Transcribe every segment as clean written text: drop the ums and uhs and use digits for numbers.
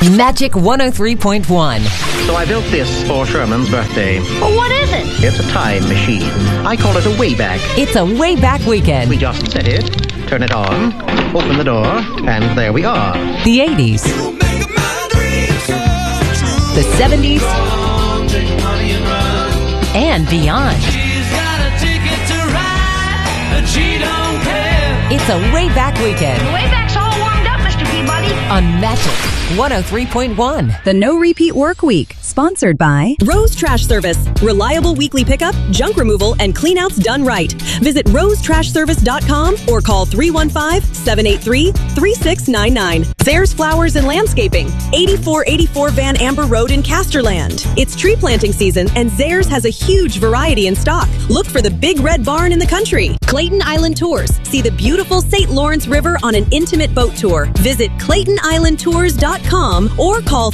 Magic 103.1. So I built this for Sherman's birthday. Well, what is it? It's a time machine. I call it a Wayback. It's a Wayback Weekend. We just set it, turn it on, open the door, and there we are. The 80s. The 70s. And beyond. It's a Wayback Weekend. Wayback's all warmed up, Mr. Peabody. On Magic 103.1. The No Repeat Work Week, sponsored by Rose Trash Service. Reliable weekly pickup, junk removal, and cleanouts done right. Visit rosetrashservice.com or call 315-783-3699. Zayre's Flowers and Landscaping, 8484 Van Amber Road in Casterland. It's tree planting season, and Zayre's has a huge variety in stock. Look for the big red barn in the country. Clayton Island Tours. See the beautiful St. Lawrence River on an intimate boat tour. Visit ClaytonIslandTours.com or call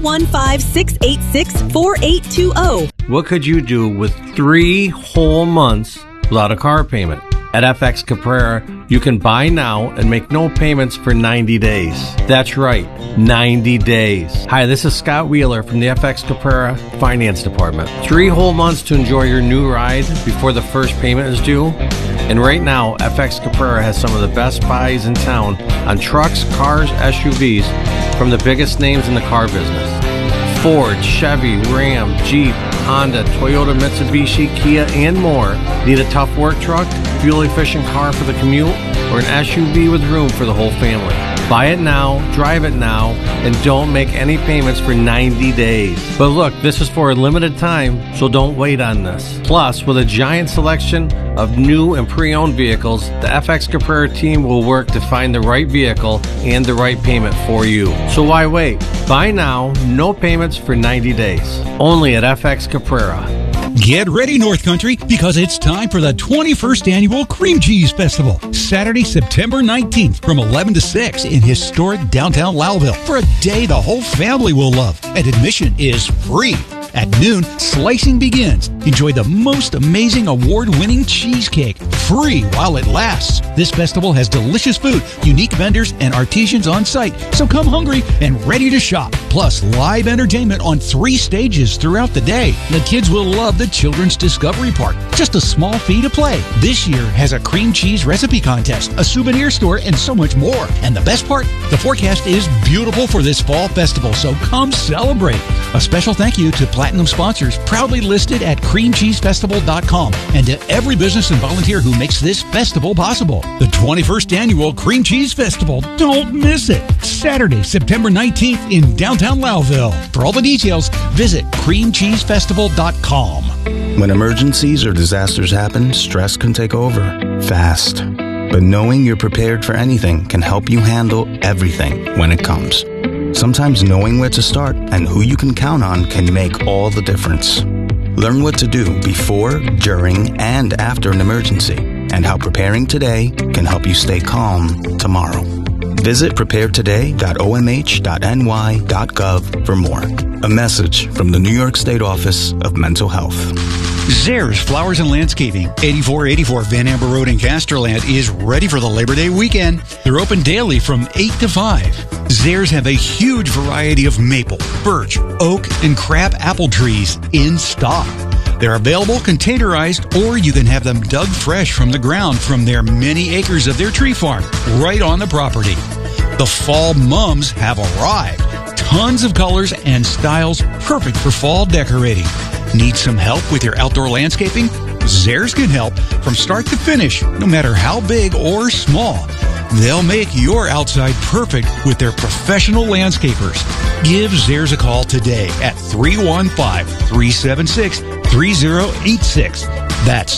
315-686-4820. What could you do with 3 whole months without a car payment? At FX Caprara, you can buy now and make no payments for 90 days. That's right, 90 days. Hi, this is Scott Wheeler from the FX Caprara Finance Department. 3 whole months to enjoy your new ride before the first payment is due. And right now, FX Caprara has some of the best buys in town on trucks, cars, SUVs from the biggest names in the car business. Ford, Chevy, Ram, Jeep, Honda, Toyota, Mitsubishi, Kia, and more. Need a tough work truck, fuel-efficient car for the commute, or an SUV with room for the whole family? Buy it now, drive it now, and don't make any payments for 90 days. But look, this is for a limited time, so don't wait on this. Plus, with a giant selection of new and pre-owned vehicles, the FX Caprara team will work to find the right vehicle and the right payment for you. So why wait? Buy now, no payments for 90 days. Only at FX Caprara. Get ready, North Country, because it's time for the 21st Annual Cream Cheese Festival. Saturday, September 19th from 11 to 6 in historic downtown Lowville for a day the whole family will love. And admission is free. At noon, slicing begins. Enjoy the most amazing award-winning cheesecake, free while it lasts. This festival has delicious food, unique vendors, and artisans on site, so come hungry and ready to shop. Plus, live entertainment on 3 stages throughout the day. The kids will love the Children's Discovery Park. Just a small fee to play. This year has a cream cheese recipe contest, a souvenir store, and so much more. And the best part, the forecast is beautiful for this fall festival, so come celebrate. A special thank you to Platinum sponsors proudly listed at creamcheesefestival.com and to every business and volunteer who makes this festival possible. The 21st Annual Cream Cheese Festival. Don't miss it. Saturday, September 19th in downtown Lowville. For all the details, visit creamcheesefestival.com. When emergencies or disasters happen, stress can take over fast. But knowing you're prepared for anything can help you handle everything when it comes. Sometimes knowing where to start and who you can count on can make all the difference. Learn what to do before, during, and after an emergency, and how preparing today can help you stay calm tomorrow. Visit preparetoday.omh.ny.gov for more. A message from the New York State Office of Mental Health. Zayre's Flowers and Landscaping, 8484 Van Amber Road in Casterland, is ready for the Labor Day weekend. They're open daily from 8 to 5. Zayre's have a huge variety of maple, birch, oak, and crab apple trees in stock. They're available containerized, or you can have them dug fresh from the ground from their many acres of their tree farm right on the property. The fall mums have arrived. Tons of colors and styles perfect for fall decorating. Need some help with your outdoor landscaping? Zayre's can help from start to finish, no matter how big or small. They'll make your outside perfect with their professional landscapers. Give Zayre's a call today at 315-376-3086. That's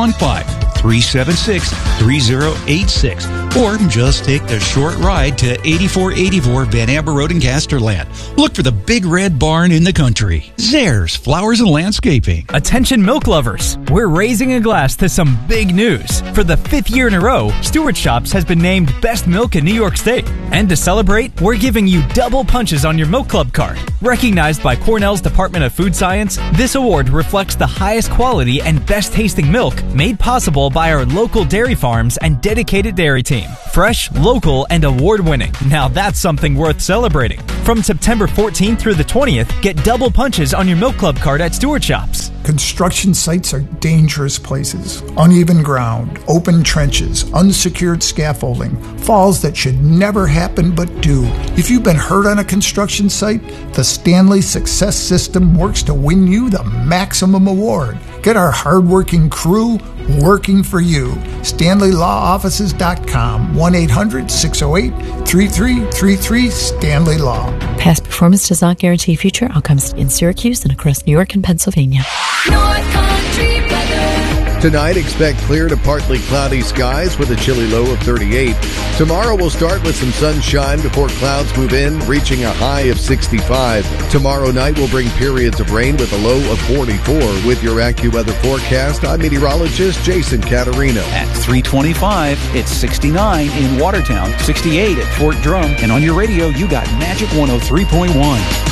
315-376-3086. Or just take the short ride to 8484 Van Amber Road in Casterland. Look for the big red barn in the country. Zayre's Flowers and Landscaping. Attention milk lovers, we're raising a glass to some big news. For the 5th year in a row, Stewart Shops has been named Best Milk in New York State. And to celebrate, we're giving you double punches on your Milk Club card. Recognized by Cornell's Department of Food Science, this award reflects the highest quality and best tasting milk made possible by our local dairy farms and dedicated dairy team. cream. Fresh, local, and award-winning. Now that's something worth celebrating. From September 14th through the 20th, get double punches on your Milk Club card at Stewart Shops. Construction sites are dangerous places. Uneven ground, open trenches, unsecured scaffolding, falls that should never happen but do. If you've been hurt on a construction site, the Stanley Success System works to win you the maximum award. Get our hardworking crew working for you. StanleyLawOffices.com, 1-800-608-3333, Stanley Law. Past performance does not guarantee future outcomes in Syracuse and across New York and Pennsylvania. North Country weather. Tonight, expect clear to partly cloudy skies with a chilly low of 38. Tomorrow will start with some sunshine before clouds move in, reaching a high of 65. Tomorrow night will bring periods of rain with a low of 44. With your AccuWeather forecast, I'm meteorologist Jason Caterina. At 3:25, it's 69 in Watertown, 68 at Fort Drum, and on your radio, you got Magic 103.1.